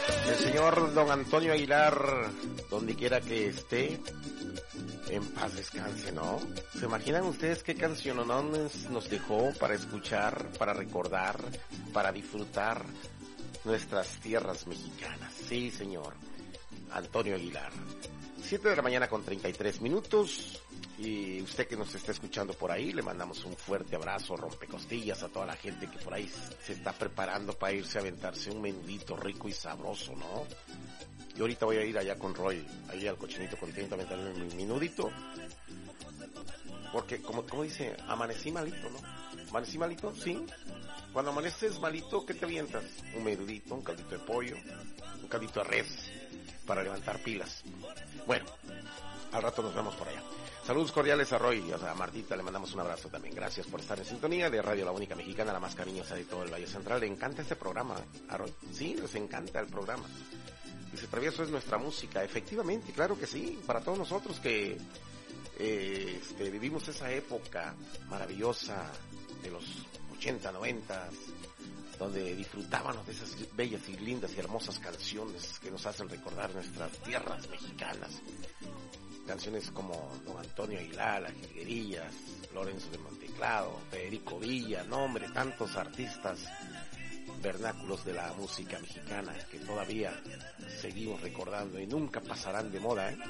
El señor don Antonio Aguilar, donde quiera que esté, en paz descanse, ¿no? ¿Se imaginan ustedes qué cancionones nos dejó para escuchar, para recordar, para disfrutar nuestras tierras mexicanas? Sí, señor, Antonio Aguilar. 7 de la mañana con 33 minutos. Y usted que nos está escuchando por ahí, le mandamos un fuerte abrazo, rompecostillas a toda la gente que por ahí se está preparando para irse a aventarse un menudito rico y sabroso, ¿no? Yo ahorita voy a ir allá con Roy, ahí al Cochinito Contento, a aventarme mi menudito. Porque, como dice, amanecí malito, ¿no? ¿Amanecí malito? Sí. Cuando amaneces malito, ¿qué te avientas? Un menudito, un caldito de pollo, un caldito de res, para levantar pilas. Bueno, al rato nos vemos por allá. Saludos cordiales a Roy y a Martita, le mandamos un abrazo también. Gracias por estar en sintonía de Radio La Única Mexicana, la más cariñosa de todo el Valle Central. Le encanta este programa a Roy. Sí, les encanta el programa. Dice, Travieso es nuestra música. Efectivamente, claro que sí. Para todos nosotros que vivimos esa época maravillosa de los 80, 90, donde disfrutábamos de esas bellas y lindas y hermosas canciones que nos hacen recordar nuestras tierras mexicanas. Canciones como don Antonio Aguilar, Las Jilguerillas, Lorenzo de Monteclado, Federico Villa, no hombre, tantos artistas vernáculos de la música mexicana que todavía seguimos recordando y nunca pasarán de moda, ¿eh?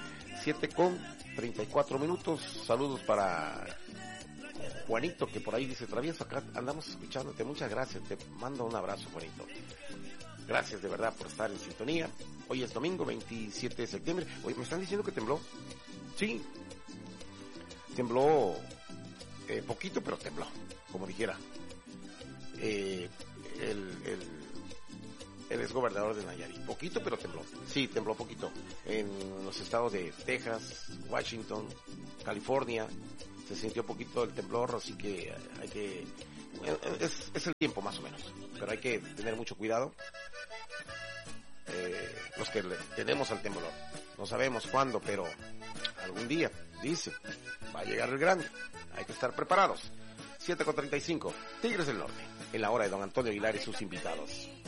7:34. Saludos para Juanito, que por ahí dice, Travieso, acá andamos escuchándote, muchas gracias, te mando un abrazo, Juanito. Gracias de verdad por estar en sintonía. Hoy es domingo 27 de septiembre. Oye, me están diciendo que tembló. Sí, tembló poquito, pero tembló, como dijera el exgobernador de Nayarit. Poquito, pero tembló. Sí, tembló poquito. En los estados de Texas, Washington, California, se sintió poquito el temblor, así que hay que... Es el tiempo más o menos, pero hay que tener mucho cuidado. Los que tenemos al temblor, no sabemos cuándo, pero algún día, dice, va a llegar el grande. Hay que estar preparados. 7:35, Tigres del Norte, en la hora de don Antonio Aguilar y sus invitados.